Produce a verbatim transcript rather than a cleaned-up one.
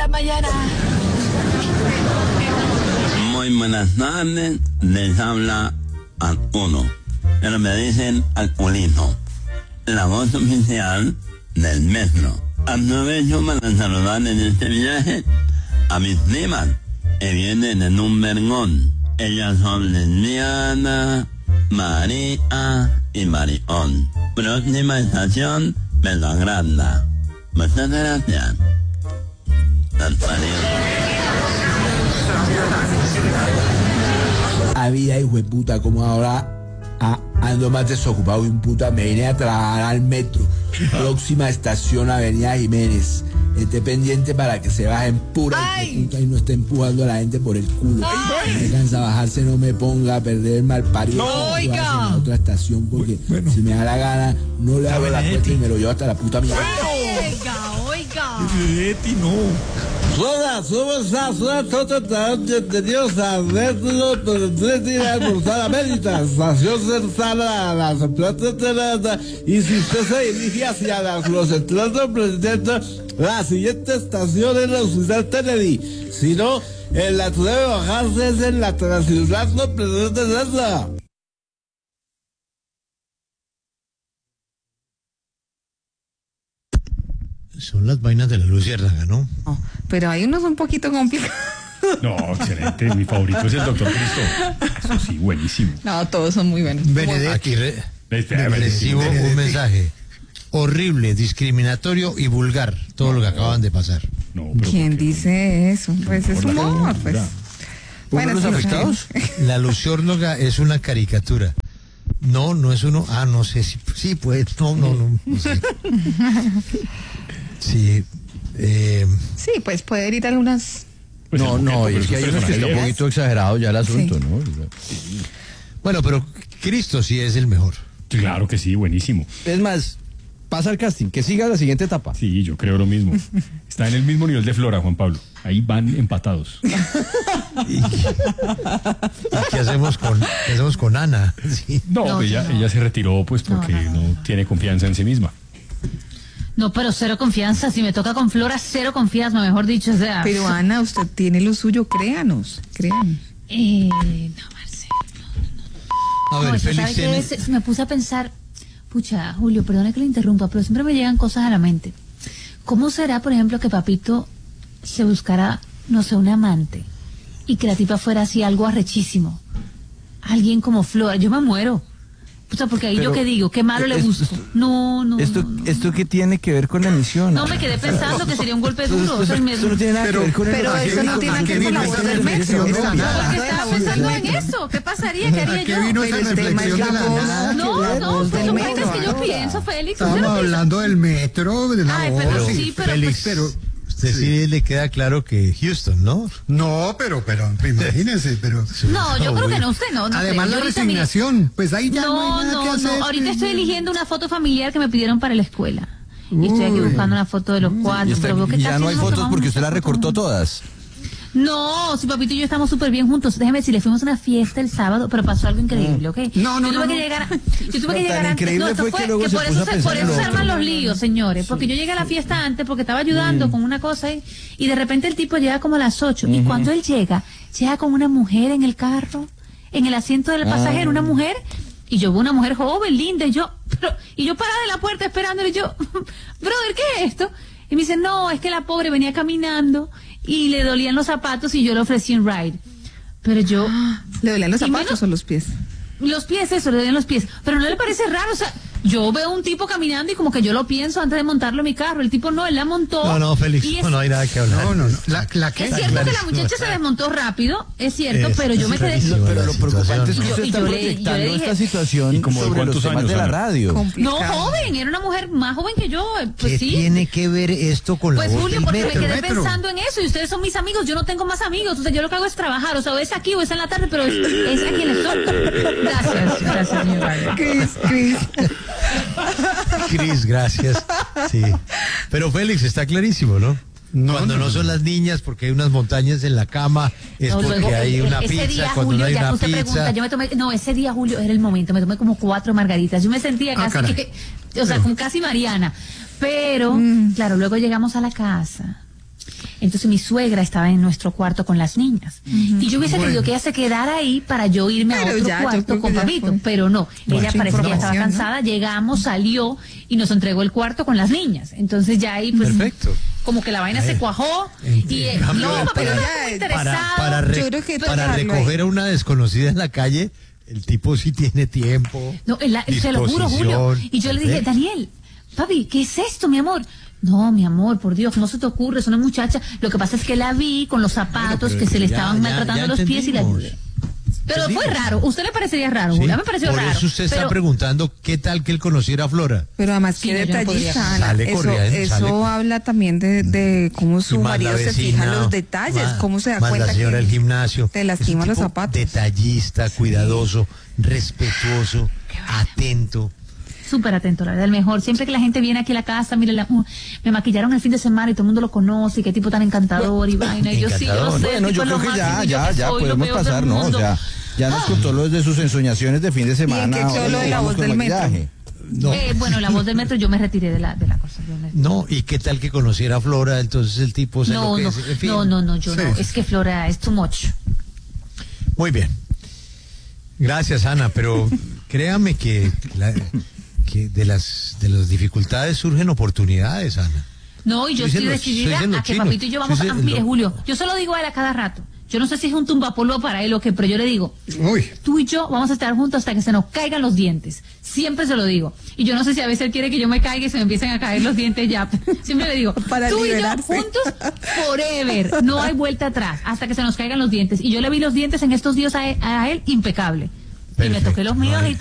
mañana. Muy buenas tardes, les habla al uno, pero me dicen al Ulino, la voz oficial del metro. Aprovecho para saludar en este viaje a mis primas que vienen en un vergón. Ellas son Liliana, María y Marión. Próxima estación, Belgranda. Muchas gracias. Había hijo de puta, como ahora ah, ando más desocupado y un puta me vine a trabajar al metro. Próxima estación, Avenida Jiménez. Esté pendiente para que se bajen pura y puta y no esté empujando a la gente por el culo. Si me cansa bajarse, no me ponga a perder el mal parido. No, oiga. En otra estación, porque bueno, si me da la gana, no le hago la cuenta y me lo llevo hasta la puta mierda. Oiga, oiga. Leti, no. Hola, somos a todos bienvenidos a verlo, pero tres días por la América, estación cercana a las plantas de la, y si usted se dirige hacia las, los entradas del presidente, la siguiente estación es la ciudad Kennedy, si no, en la que debe bajarse es en la Transilvania del presidente César. Son las vainas de la luciérnaga, ¿no? Oh, pero hay unos un poquito complicados. No, excelente. Mi favorito es el doctor Cristo. Eso sí, buenísimo. No, todos son muy buenos. Benedetti, re- Este, recibo Benedetti. un mensaje horrible, discriminatorio y vulgar, todo lo que acaban de pasar. No, pero ¿Quién ¿por qué no? dice eso? Pues es Por la humor, caricatura. pues. Bueno, los sí, afectados? La luciérnaga es una caricatura. No, no es uno. Ah, no sé si. Sí, pues. No, no, no. no sé. Sí. Eh, sí, pues puede herir algunas. Pues no, el no, boquete, es que hay pero unos que esos está un personajes- poquito exagerado ya el asunto, Sí. ¿no? bueno, pero Cristo sí es el mejor. Claro que sí, buenísimo. Es más, pasa el casting, que siga la siguiente etapa. Sí, yo creo lo mismo. Está en el mismo nivel de Flora, Juan Pablo. Ahí van empatados. ¿Y, y qué hacemos con, qué hacemos con Ana? Sí. No, No, ella, no. ella se retiró pues porque No, no, no, no. tiene confianza en sí misma. No, pero cero confianza. Si me toca con Flora, cero confianza, mejor dicho. O sea, Pero Ana, usted tiene lo suyo, créanos, créanos. eh, no, Marcelo. A No, ver, eso, Félix ¿sabe qué tiene. es? Me puse a pensar, pucha, Julio, perdone que lo interrumpa, pero siempre me llegan cosas a la mente. ¿Cómo será, por ejemplo, que Papito se buscara, no sé, un amante y que la tipa fuera así algo arrechísimo? Alguien como Flora, yo me muero. O sea, porque ahí Pero, yo qué digo, qué malo le es- busco. No, no, ¿Esto, no, no. ¿Esto qué tiene que ver con la emisión? No, me quedé pensando que sería un golpe Eso- duro. o sea, eso- me- eso no tiene nada que ver con el... Pero eso no tiene que ver con la voz del metro. Porque estaba pensando en eso. ¿Qué pasaría? ¿Qué haría yo? Pero el tema es la voz. No, no, voz pues del son metro. vainas que yo pienso, Félix. ¿Usted Estamos no piensa? hablando del metro, de la Ay, voz. pero sí. sí, pero Félix, pues- pero- usted sí le queda claro que Houston, ¿no? No, pero, pero, imagínense, pero... No, yo creo que no, usted no. no Además sé. Yo la ahorita, mire, resignación, pues ahí ya no, No, hay nada no, que no. hacer. Ahorita estoy eligiendo una foto familiar que me pidieron para la escuela. Y estoy aquí buscando una foto de los cuatro. Y está- pero veo que ya casi no hay nos fotos tomamos porque usted muchas las fotos recortó juntos. todas. No, si Papito y yo estamos súper bien juntos. Déjeme decir, le fuimos a una fiesta el sábado, pero pasó algo increíble, ¿ok? No, no, yo tuve no, que no. llegar, a- yo tuve No, que llegar tan antes. increíble No, esto fue que luego se por puso eso a se, pensar por en eso lo se arman otro. los líos, señores. Porque yo llegué a la fiesta antes porque estaba ayudando con una cosa y, y de repente el tipo llega como a las ocho. Y cuando él llega, llega con una mujer en el carro, en el asiento del pasajero, una mujer. Y yo veo una mujer joven, linda, y yo, pero, y yo parada en la puerta esperándole, y yo, brother, ¿qué es esto? Y me dice, no, es que la pobre venía caminando y le dolían los zapatos y yo le ofrecí un ride. Pero yo, ¿Le dolían los Y zapatos menos- o los pies? los pies, eso, le dolían los pies. Pero no le parece raro, o sea, yo veo un tipo caminando y como que yo lo pienso antes de montarlo en mi carro. El tipo no, él la montó. No, no, Félix, y es- no, no hay nada que hablar. No, no, no. La, la que Es cierto que la clarísimo, muchacha está. se desmontó rápido, es cierto, Es pero yo me quedé... clarísimo. Pero lo la preocupante es que situación, usted ¿no? está Y yo le- yo le proyectando dije- esta situación ¿Y como de sobre los cuántos temas años, de la Ana? radio. No, Complicado. joven, era una mujer más joven que yo, eh, pues ¿Qué sí. tiene que ver esto con la Pues voz Julio, del porque me metro? quedé metro. pensando en eso y ustedes son mis amigos, yo no tengo más amigos, entonces yo lo que hago es trabajar, o sea, o es aquí o es en la tarde, pero es, es a quien les toca. Gracias, gracias, señor Vargas. Cris, Cris. Cris, gracias. Sí. Pero Félix, está clarísimo, ¿no? No, cuando no, no, no. son las niñas porque hay unas montañas en la cama, es No, porque luego, hay el- una ese pizza, día, cuando Julio, no hay ya una que usted pizza. pregunta, yo me tomé, no, ese día, Julio, era el momento, me tomé como cuatro margaritas, yo me sentía Ah, casi caray. que, o sea, como casi Mariana, pero, claro, luego llegamos a la casa Entonces mi suegra estaba en nuestro cuarto con las niñas. Y yo hubiese querido que ella se quedara ahí para yo irme Pero a otro ya, yo cuarto creo con que ya papito, fue. pero no. Mucha Ella parecía que estaba información, ¿no? cansada, llegamos, salió y nos entregó el cuarto con las niñas. Entonces ya ahí pues Perfecto. como que la vaina se cuajó y eh, cambio, no, para- pero ya, ya interesado. Para, para, re- Yo creo que para dejarlo ahí. recoger a una desconocida en la calle, el tipo sí tiene tiempo. No, el- la- te lo juro, Julio. disposición. Y yo le dije, Perfecto. Daniel, papi, ¿qué es esto, mi amor? No, mi amor, por Dios, ¿cómo se te ocurre? Es una muchacha. Lo que pasa es que la vi con los zapatos Bueno, que se le ya, estaban ya, maltratando ya los pies y la entendimos. ayudé. Pero fue Entendimos. raro. ¿Usted le parecería raro, Sí, Julio? A mí me pareció por raro. eso usted está pero- preguntando qué tal que él conociera a Flora. Pero además, Sí, qué no, yo no detallista, podría. Ana. Sale Eso, corriendo, eso sale- habla también de, de cómo su Y más marido la se fija vecina, en los detalles, más- cómo se da más cuenta la señora que del gimnasio. te Es un lastima los tipo zapatos. Detallista, cuidadoso, respetuoso, atento. Súper atento, la verdad, el mejor. Siempre que la gente viene aquí a la casa, mire, la- uh, me maquillaron el fin de semana y todo el mundo lo conoce, y qué tipo tan encantador y vaina. Y yo sí, yo lo Encantador. sé. Bueno, el tipo yo es lo creo que ya, máximo, y yo ya, que ya soy lo podemos peor del pasar, ¿no? O mundo. sea, ya nos contó lo de sus ensoñaciones de fin de semana. qué echó ahora lo de la vamos voz con del metro? maquillaje. No. Eh, bueno, la voz del metro, yo me retiré de la, de la cosa. yo me- No, y qué tal que conociera a Flora, entonces el tipo se No, no, enloquece. En fin. no, no, no, yo Sí, no. sí, Es que Flora es too much. Muy bien. Gracias, Ana, pero créame que, la- que de las de las dificultades surgen oportunidades, Ana. No, y yo Dicen estoy los- decidida dicen los a que chinos. papito y yo vamos Dicen a... Mire, lo- Julio, yo se lo digo a él a cada rato. Yo no sé si es un tumbapolvo para él o qué, pero yo le digo, Uy. tú y yo vamos a estar juntos hasta que se nos caigan los dientes. Siempre se lo digo. Y yo no sé si a veces él quiere que yo me caiga y se me empiecen a caer los dientes ya. Siempre le digo, Para tú liberarse. y yo juntos forever. No hay vuelta atrás hasta que se nos caigan los dientes. Y yo le vi los dientes en estos días a él, a él impecable. Y me Perfecto, toqué los míos no hay- y